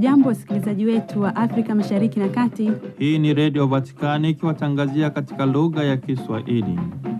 Hamjambo wasikilizaji wetu wa Afrika Mashariki na Kati. Hii ni Radio Vatikani ikiwatangazia katika lugha ya Kiswahili.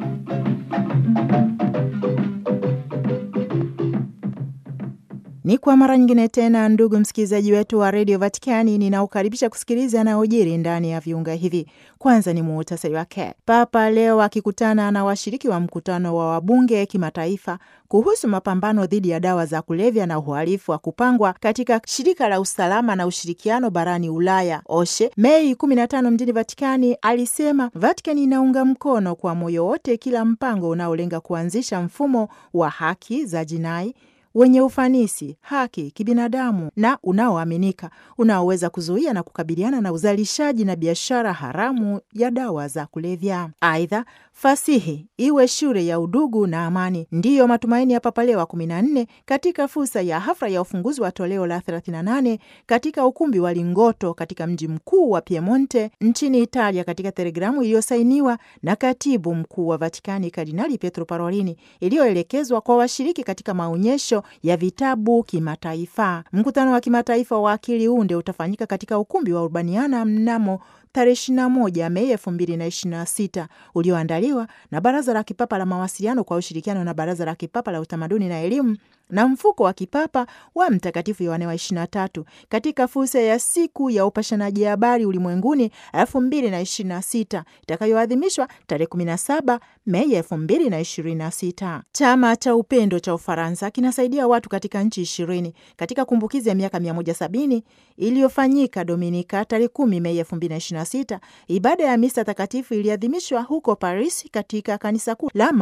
Ni kwa mara nyingine tena, ndugu msikilizaji wetu wa Radio Vatikani, ninaukaribisha kusikiliza yanayojiri ndani ya viunga hivi. Kwanza ni muhtasari wake. Papa leo akikutana na washiriki wa mkutano wa wabunge kimataifa kuhusu mapambano dhidi ya dawa za kulevya na uhalifu wa kupangwa katika shirika la usalama na ushirikiano barani Ulaya OSHE Mei 15 mjini Vatikani, alisema Vatikani inaunga mkono kwa moyo wote kila mpango unaolenga kuanzisha mfumo wa haki za jinai wenye ufanisi, haki, kibinadamu na unaoaminika, unaoweza kuzuia na kukabiliana na uzalishaji na biashara haramu ya dawa za kulevya. Aidha, fasihi iwe shule ya udugu na amani, ndiyo matumaini ya Papa Leo wa 14 katika fursa ya hafla ya ufunguzi wa toleo la 38 katika ukumbi wa Lingotto katika mji mkuu wa Piemonte nchini Italia, katika telegramu iliyosainiwa na katibu mkuu wa Vatikani Kardinali Pietro Parolin, iliyoelekezwa kwa washiriki katika maonyesho ya vitabu kimataifa. Mkutano wa kimataifa wa akili unde utafanyika katika ukumbi wa Urbaniana mnamo tarehe 21 Mei 2026, ulioandaliwa na Baraza la Kipapa la Mawasiliano kwa ushirikiano na Baraza la Kipapa la Utamaduni na Elimu na mfuko wa kipapa wa Mtakatifu Yohane wa 23 katika fursa ya siku ya upashanaji habari ulimwenguni 2026 itakayoadhimishwa tarehe 17 Mei 2026. Chama cha Upendo cha Ufaransa kinasaidia watu katika nchi 20 katika kumbukizi ya miaka 170 iliyofanyika Dominika tarehe 10 Mei 2026. Ibada ya misa takatifu iliadhimishwa huko Paris katika kanisa kuu la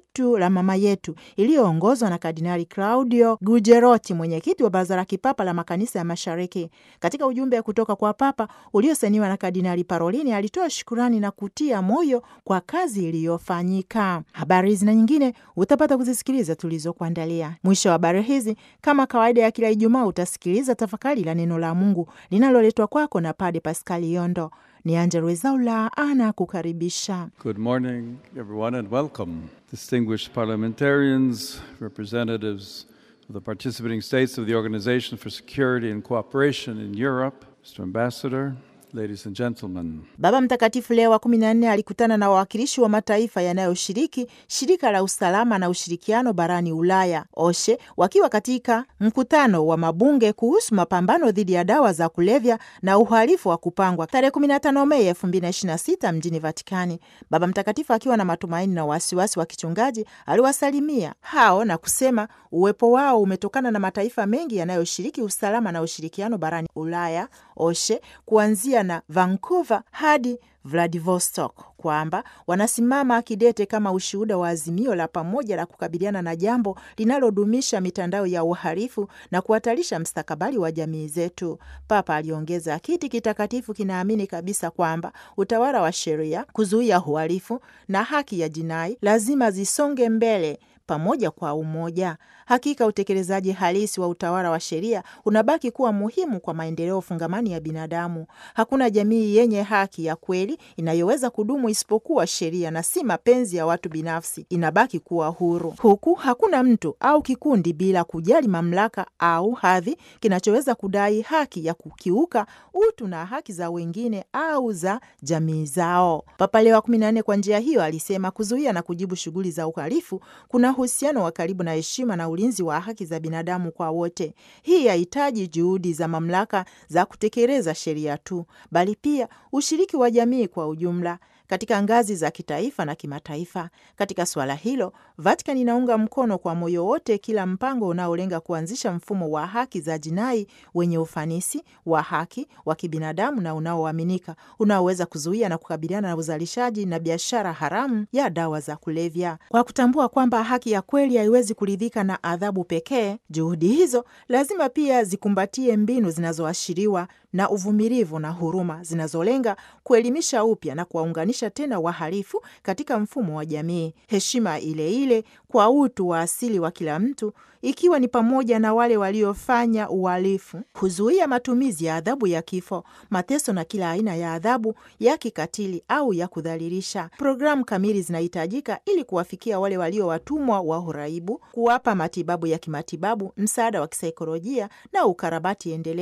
Mama Yetu iliyoongozwa na Kardinali Claudio Gugerotti, mwenyekiti wa Baraza la Kipapa la Makanisa ya Mashariki. Katika ujumbe kutoka kwa Papa uliosainiwa na Kardinali Parolin, alitoa shukurani na kutia moyo kwa kazi iliyofanyika. Habari hizi na nyingine utapata kuzisikiliza tulizokuandalia. Mwisho wa habari hizi, kama kawaida ya kila Ijumaa, utasikiliza tafakari la neno la Mungu linaloletwa kwako na Padre Pascal Yondo. Ni Angella Rwezaula anakukaribisha. Good morning, everyone, and welcome. Distinguished parliamentarians, representatives of the participating states of the Organization for Security and Cooperation in Europe, Mr. Ambassador, ladies and gentlemen. Baba Mtakatifu Leo wa 14 alikutana na wawakilishi wa mataifa yanayoshiriki shirika la usalama na ushirikiano barani Ulaya OSHE, wakiwa katika mkutano wa mabunge kuhusu mapambano dhidi ya dawa za kulevya na uhalifu wa kupangwa tarehe 15 Mei 2026 mjini Vatikani. Baba Mtakatifu akiwa na matumaini na wasiwasi wa kichungaji aliwasalimia hao na kusema uwepo wao umetokana na mataifa mengi yanayoshiriki usalama na ushirikiano barani Ulaya OSHE, kuanzia na Vancouver hadi Vladivostok, kwamba wanasimama kidete kama ushuhuda wa azimio la pamoja la kukabiliana na jambo linalodumisha mitandao ya uhalifu na kuhatarisha mstakabali wa jamii zetu. Papa aliongeza, kiti kitakatifu kinaamini kabisa kwamba utawala wa sheria, kuzuia uhalifu na haki ya jinai lazima zisonge mbele pamoja kwa umoja. Hakika utekelezaji halisi wa utawala wa sheria unabaki kuwa muhimu kwa maendeleo fungamani ya binadamu. Hakuna jamii yenye haki ya kweli inayoweza kudumu isipokuwa sheria na si mapenzi ya watu binafsi inabaki kuwa huru. Huku hakuna mtu au kikundi bila kujali mamlaka au hadhi kinachoweza kudai haki ya kukiuka utu na haki za wengine au za jamii zao. Papa Leo wa 14 kwa njia hiyo alisema kuzuia na kujibu shughuli za uhalifu kuna uhusiano wa karibu na heshima na ulinzi wa haki za binadamu kwa wote. Hii haihitaji juhudi za mamlaka za kutekeleza sheria tu, bali pia ushiriki wa jamii kwa ujumla katika ngazi za kitaifa na kimataifa. Katika suala hilo, Vatican inaunga mkono kwa moyo wote kila mpango unaolenga kuanzisha mfumo wa haki za jinai wenye ufanisi, wa haki, wa kibinadamu na unaoaminika, unaoweza kuzuia na kukabiliana na uzalishaji na biashara haramu ya dawa za kulevya. Kwa kutambua kwamba haki ya kweli haiwezi kuridhika na adhabu pekee, juhudi hizo lazima pia zikumbatie mbinu zinazoashiriwa na uvumilivu na huruma, zinazolenga kuelimisha upya na kuwaunganisha tena wahalifu katika mfumo wa jamii. Heshima ile ile kwa utu wa asili wa kila mtu, ikiwa ni pamoja na wale waliofanya uhalifu, kuzuia matumizi ya adhabu ya kifo, mateso na kila aina ya adhabu ya kikatili au ya kudhalilisha. Programu kamili zinahitajika ili kuwafikia wale walio watumwa wa uraibu, kuwapa matibabu ya kimatibabu, msaada wa kisaikolojia na ukarabati endelevu